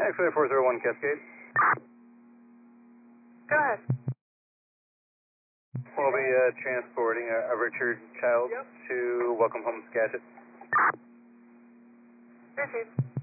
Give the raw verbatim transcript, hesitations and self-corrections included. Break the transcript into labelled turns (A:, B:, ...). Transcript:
A: X-ray four zero one Cascade.
B: Go ahead.
A: We'll be uh, transporting a, a Richard Child
B: Yep.
A: to Welcome Home Skagit.
B: Received.